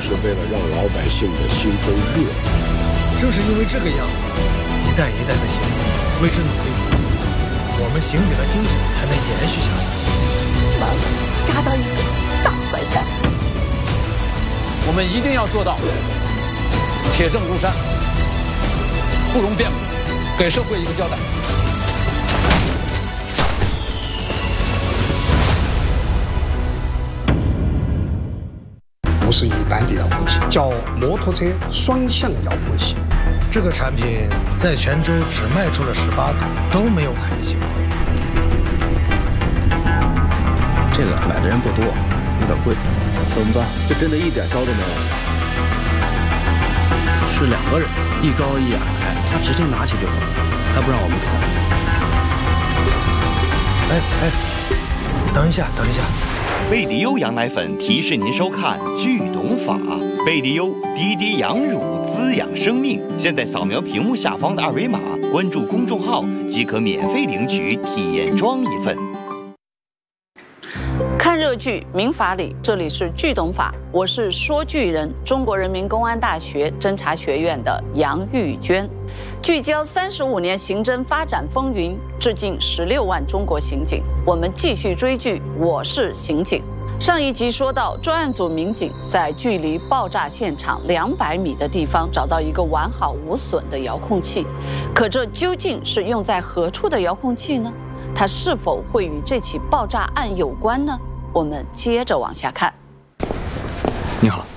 就是为了让老百姓的心中热。 正是因为这个样子，一代一代的刑警为之努力，我们刑警的精神才能延续下来。 老子抓到一个大坏蛋。 我们一定要做到铁证如山，不容辩驳，给社会一个交代。 不是一般的遥控器，叫摩托车双向遥控器。 这个产品在泉州只卖出了18个，都没有开新过。 这个买的人不多，有点贵，怎么办？这真的一点招都没有。是2个人，一高一矮，他直接拿起就走，还不让我们同意。等一下。 贝迪优羊奶粉提示您收看《剧懂法》。贝迪优滴滴羊乳滋养生命。现在扫描屏幕下方的2维码，关注公众号即可免费领取体验装一份。 看热剧明法理，这里是剧懂法，我是说剧人，中国人民公安大学侦查学院的杨玉娟。聚焦35年刑侦发展风云，致敬16万中国刑警。我们继续追剧《我是刑警》。上一集说到，专案组民警在距离爆炸现场200米的地方找到一个完好无损的遥控器，可这究竟是用在何处的遥控器呢？它是否会与这起爆炸案有关呢？我们接着往下看。 你好。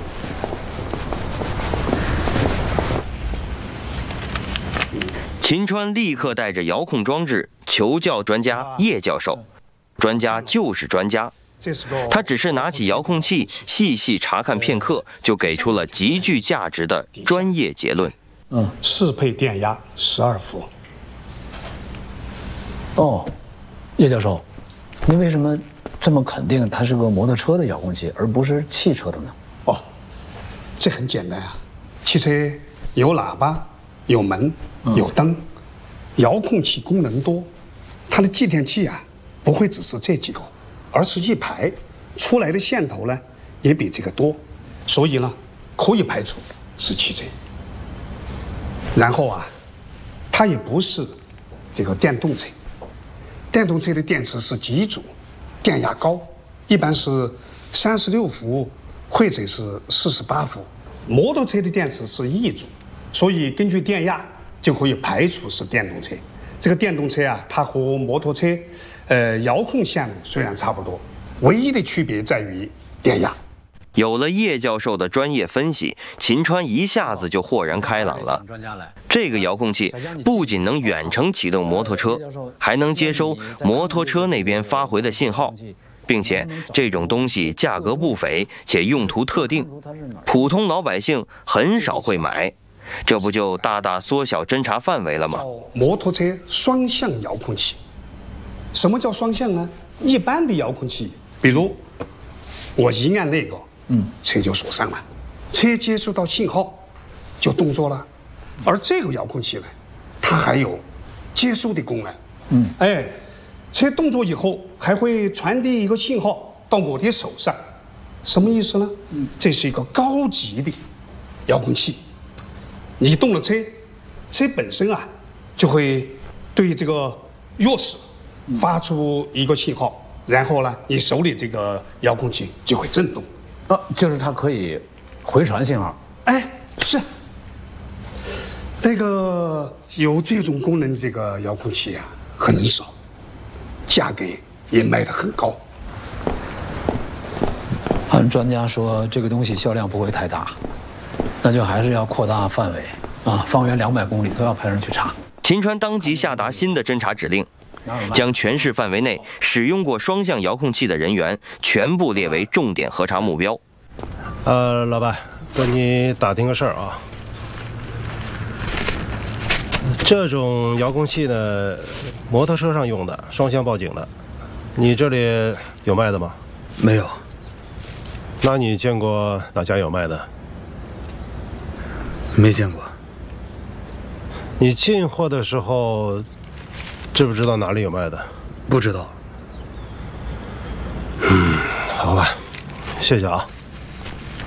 秦川立刻带着遥控装置求教专家叶教授。专家就是专家，他只是拿起遥控器细细查看片刻，就给出了极具价值的专业结论。 适配电压12伏。 哦，叶教授，您为什么这么肯定它是个摩托车的遥控器，而不是汽车的呢？ 哦，这很简单啊，汽车有喇叭、有门、有灯，遥控器功能多，它的继电器啊不会只是这几个，而是一排，出来的线头呢也比这个多，所以呢可以排除是汽车。然后啊，它也不是这个电动车，电动车的电池是几组，电压高，一般是36伏或者是48伏，摩托车的电池是1组，所以根据电压就可以排除是电动车。这个电动车啊，它和摩托车遥控线路虽然差不多，唯一的区别在于电压。 有了叶教授的专业分析，秦川一下子就豁然开朗了。这个遥控器不仅能远程启动摩托车，还能接收摩托车那边发回的信号，并且这种东西价格不菲，且用途特定，普通老百姓很少会买。这不就大大缩小侦查范围了吗？ 摩托车双向遥控器。什么叫双向呢？一般的遥控器，比如我一按那个，车就锁上了，车接收到信号就动作了。而这个遥控器呢，它还有接收的功能。车动作以后还会传递一个信号到我的手上，什么意思呢？这是一个高级的遥控器。你动了车，车本身啊就会对这个钥匙发出一个信号，然后呢，你手里这个遥控器就会震动。 就是它可以回传信号。 是。那个有这种功能这个遥控器啊很少，价格也卖得很高。 按专家说，这个东西销量不会太大，那就还是要扩大范围啊，方圆200公里都要派人去查。 秦川当即下达新的侦查指令，将全市范围内使用过双向遥控器的人员全部列为重点核查目标。 老白，跟你打听个事儿啊。这种遥控器呢，摩托车上用的，双向报警的，你这里有卖的吗？ 没有。 那你见过哪家有卖的？ 没见过。 你进货的时候，知不知道哪里有卖的？ 不知道。 好吧，谢谢啊。